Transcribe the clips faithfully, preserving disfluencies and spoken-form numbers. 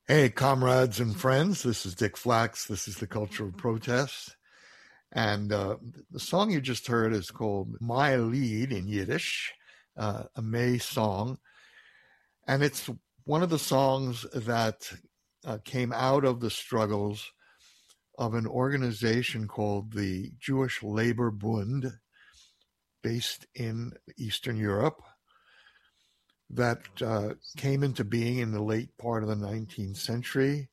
Hey, comrades and friends, this is Dick Flax. This is the Culture of Protest. And uh, the song you just heard is called My Lied in Yiddish, uh, a May song. And it's one of the songs that uh, came out of the struggles of an organization called the Jewish Labor Bund, based in Eastern Europe, that uh, came into being in the late part of the nineteenth century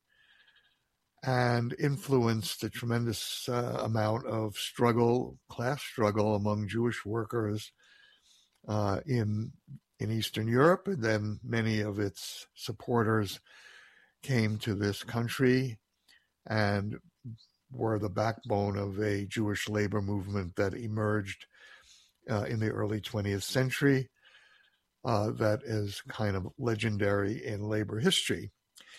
and influenced a tremendous uh, amount of struggle, class struggle among Jewish workers uh, in in Eastern Europe. And then many of its supporters came to this country and were the backbone of a Jewish labor movement that emerged uh, in the early twentieth century. Uh, that is kind of legendary in labor history.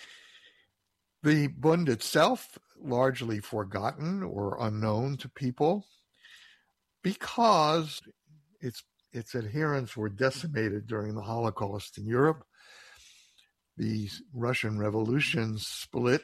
The Bund itself, largely forgotten or unknown to people because its, its adherents were decimated during the Holocaust in Europe. The Russian Revolution split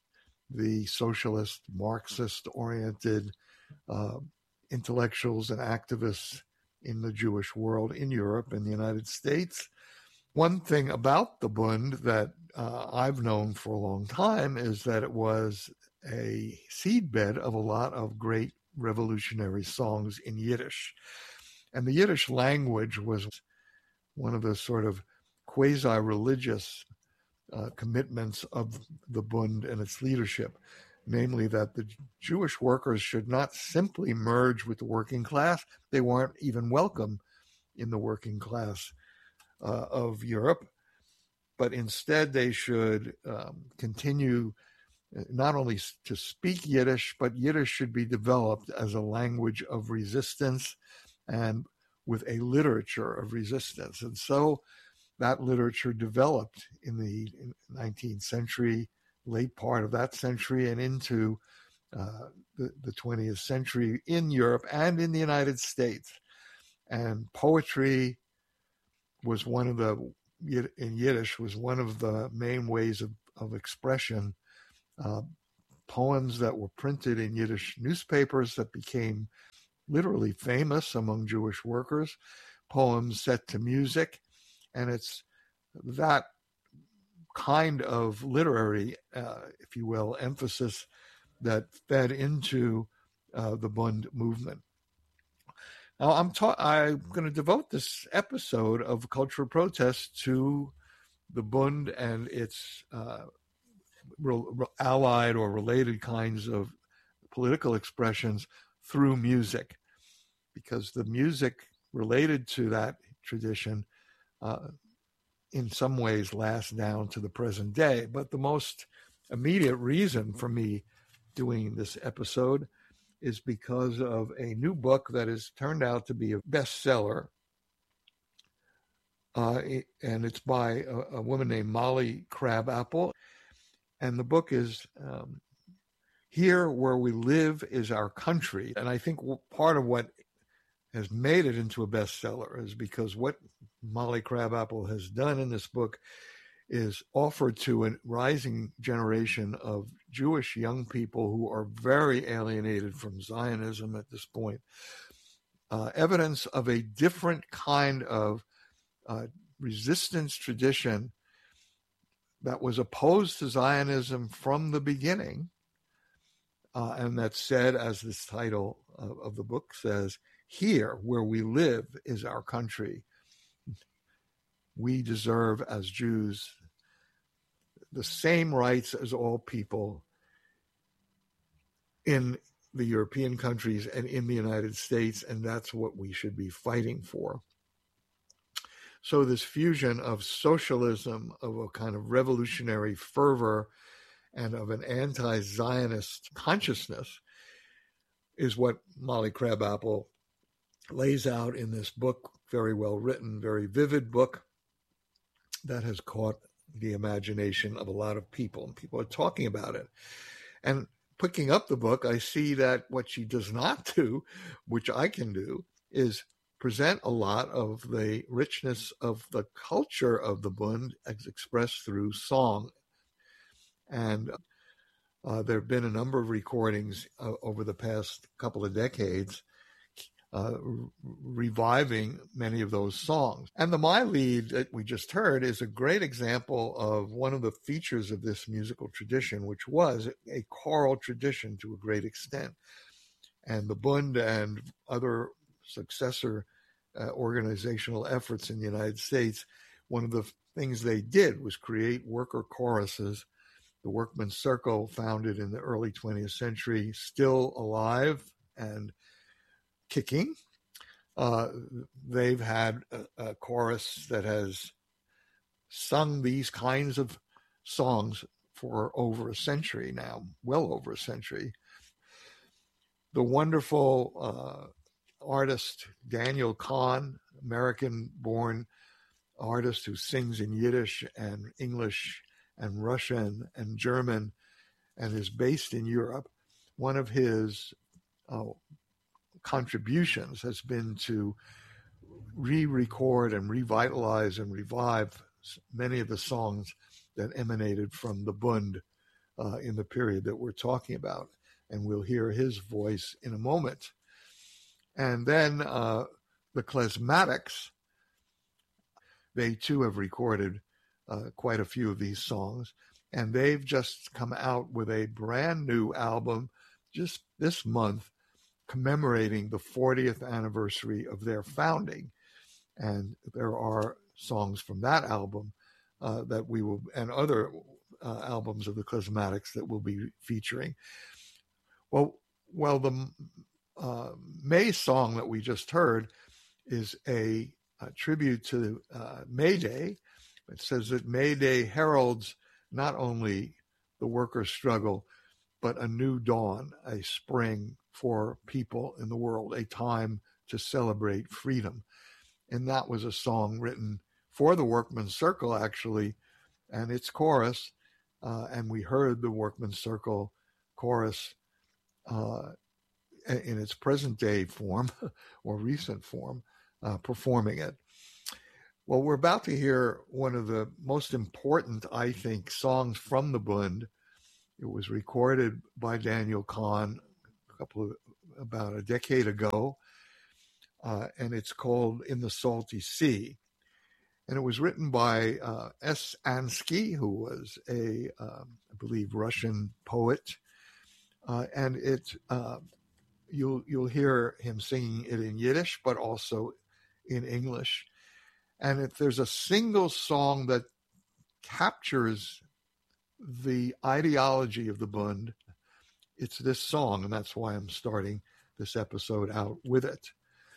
the socialist, Marxist-oriented uh, intellectuals and activists in the Jewish world in Europe and the United States. One thing about the Bund that uh, I've known for a long time is that it was a seedbed of a lot of great revolutionary songs in Yiddish. And the Yiddish language was one of the sort of quasi-religious uh, commitments of the Bund and its leadership, namely that the Jewish workers should not simply merge with the working class. They weren't even welcome in the working class uh, of Europe, but instead they should um, continue not only to speak Yiddish, but Yiddish should be developed as a language of resistance and with a literature of resistance. And so that literature developed in the nineteenth century, late part of that century, and into uh, the, the twentieth century in Europe and in the United States. And poetry was one of the, in Yiddish, was one of the main ways of, of expression. Uh, poems that were printed in Yiddish newspapers that became literally famous among Jewish workers, poems set to music. And it's that kind of literary, uh, if you will, emphasis that fed into uh, the Bund movement. Now, I'm, ta- I'm going to devote this episode of Culture of Protest to the Bund and its uh, re- re- allied or related kinds of political expressions through music, because the music related to that tradition uh, in some ways lasts down to the present day. But the most immediate reason for me doing this episode is because of a new book that has turned out to be a bestseller. Uh, and it's by a, a woman named Molly Crabapple. And the book is um, Here Where We Live Is Our Country. And I think part of what has made it into a bestseller is because what Molly Crabapple has done in this book is offered to a rising generation of Jewish young people who are very alienated from Zionism at this point, uh, evidence of a different kind of uh, resistance tradition that was opposed to Zionism from the beginning, uh, and that said, as this title of, of the book says, here where we live is our country. We deserve as Jews the same rights as all people in the European countries and in the United States, and that's what we should be fighting for. So this fusion of socialism, of a kind of revolutionary fervor, and of an anti-Zionist consciousness is what Molly Crabapple lays out in this book, very well written, very vivid book that has caught the imagination of a lot of people, and people are talking about it. And picking up the book, I see that what she does not do, which I can do, is present a lot of the richness of the culture of the Bund as expressed through song. And uh, there have been a number of recordings uh, over the past couple of decades uh, re- reviving many of those songs. And the My Lied that we just heard is a great example of one of the features of this musical tradition, which was a choral tradition to a great extent. And the Bund and other successor uh, organizational efforts in the United States, one of the things they did was create worker choruses. The Workmen's Circle, founded in the early twentieth century, still alive and kicking. Uh, they've had a, a chorus that has sung these kinds of songs for over a century now, well over a century. The wonderful uh, artist Daniel Kahn, American-born artist who sings in Yiddish and English and Russian and German and is based in Europe, one of his uh, contributions has been to re-record and revitalize and revive many of the songs that emanated from the Bund uh, in the period that we're talking about. And we'll hear his voice in a moment. And then uh, the Klezmatics, they too have recorded uh, quite a few of these songs. And they've just come out with a brand new album just this month commemorating the fortieth anniversary of their founding. And there are songs from that album uh, that we will, and other uh, albums of the Klezmatics that we'll be featuring. Well, well, the uh, May song that we just heard is a, a tribute to uh, May Day. It says that May Day heralds not only the workers' struggle, but a new dawn, a spring for people in the world, a time to celebrate freedom. And that was a song written for the Workmen's Circle, actually, and its chorus. Uh, and we heard the Workmen's Circle chorus uh, in its present day form or recent form, uh, performing it. Well, we're about to hear one of the most important, I think, songs from the Bund. It was recorded by Daniel Kahn a couple of, about a decade ago, uh, and it's called In the Salty Sea. And it was written by uh, S. Ansky, who was a, um, I believe, Russian poet. Uh, and it uh, you'll you'll hear him singing it in Yiddish, but also in English. And if there's a single song that captures the ideology of the Bund, it's this song, and that's why I'm starting this episode out with it.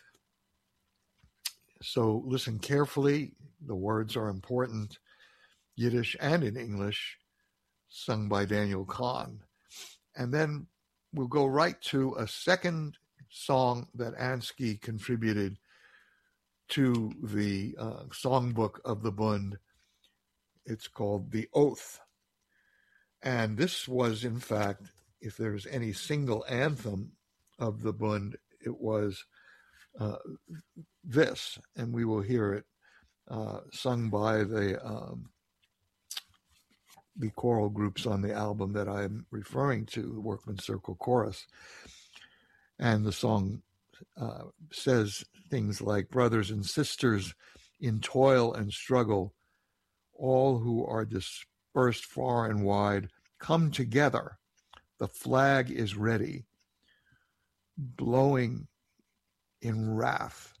So listen carefully. The words are important, Yiddish and in English, sung by Daniel Kahn. And then we'll go right to a second song that Ansky contributed to the uh, songbook of the Bund. It's called The Oath. And this was, in fact, if there's any single anthem of the Bund, it was uh, this, and we will hear it uh, sung by the um, the choral groups on the album that I'm referring to, the Workmen's Circle Chorus. And the song uh, says things like, brothers and sisters in toil and struggle, all who are dispersed far and wide, come together. The flag is ready, blowing in wrath,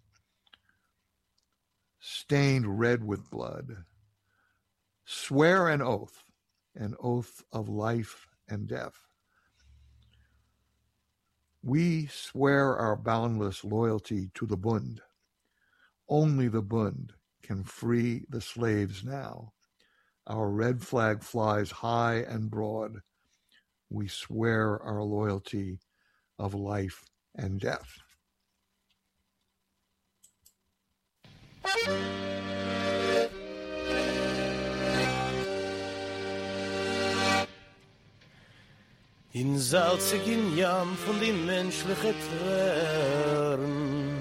stained red with blood. Swear an oath, an oath of life and death. We swear our boundless loyalty to the Bund. Only the Bund can free the slaves now. Our red flag flies high and broad. We swear our loyalty of life and death. In salzigen Jam von die menschliche Tränen